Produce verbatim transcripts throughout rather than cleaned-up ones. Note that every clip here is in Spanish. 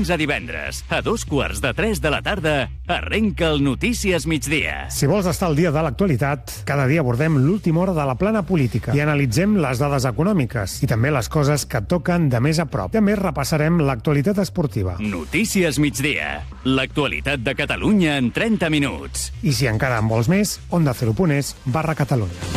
dilluns a divendres, a dos quarts de tres de la tarda, arrenca el Notícies Migdia. Si vols estar al dia de l'actualitat, cada dia abordem l'última hora de la plana política i analitzem les dades econòmiques i també les coses que toquen de més a prop. També repassarem l'actualitat esportiva. Notícies Migdia, l'actualitat de Catalunya en trenta minuts. I si encara en vols més, onda cero punt es barra Catalunya.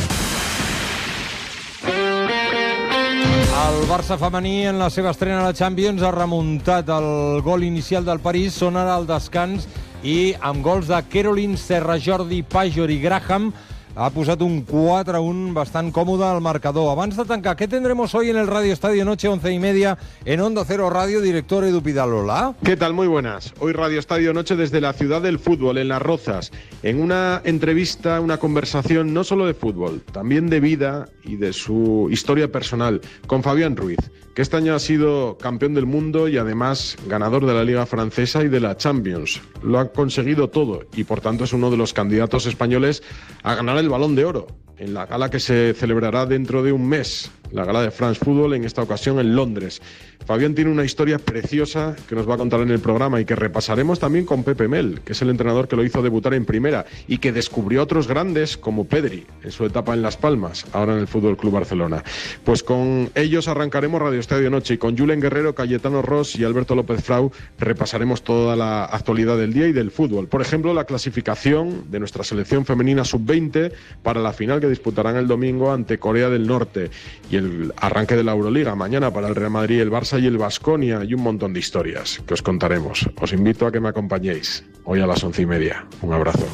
El Barça femení, en la seva estrena a la Champions, ha remuntat el gol inicial del París. Són ara al descans i amb gols de Caroline, Serra, Jordi, Pajor i Graham ha posat un quatre a un bastant còmode al marcador. Abans de tancar, ¿qué tendremos hoy en el Radio Estadio Noche, once y media, en Onda Cero Radio? Director Edu Pidal, hola. ¿Qué tal? Muy buenas. Hoy Radio Estadio Noche desde la ciudad del fútbol, en Las Rozas, en una entrevista, una conversación no solo de fútbol, también de vida y de su historia personal, con Fabián Ruiz, que este año ha sido campeón del mundo y además ganador de la Liga Francesa y de la Champions. Lo ha conseguido todo y por tanto es uno de los candidatos españoles a ganar el Balón de Oro en la gala que se celebrará dentro de un mes, la gala de France Football, en esta ocasión en Londres. Fabián tiene una historia preciosa que nos va a contar en el programa y que repasaremos también con Pepe Mel, que es el entrenador que lo hizo debutar en primera y que descubrió a otros grandes como Pedri en su etapa en Las Palmas, ahora en el Fútbol Club Barcelona. Pues con ellos arrancaremos Radio Estadio Noche y con Julen Guerrero, Cayetano Ross y Alberto López Frau repasaremos toda la actualidad del día y del fútbol. Por ejemplo, la clasificación de nuestra selección femenina sub veinte para la final que disputarán el domingo ante Corea del Norte y el arranque de la Euroliga mañana para el Real Madrid, el Barça y el Baskonia, y un montón de historias que os contaremos. Os invito a que me acompañéis hoy a las once y media. Un abrazo.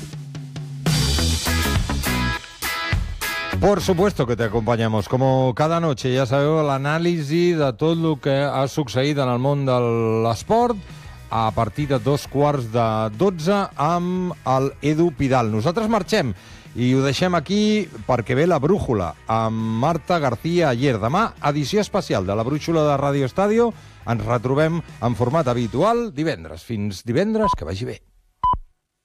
Por supuesto que te acompanyamos, como cada noche, ja sabeu, l'anàlisi de tot el que ha succeït en el món de l'esport a partir de dos quarts de dotze amb el Edu Pidal. Nosaltres marxem i ho deixem aquí perquè ve la brújula amb Marta García Ayer. Demà, edició especial de la brújula de Radio Estadio. Ens retrobem en format habitual divendres. Fins divendres, que vagi bé.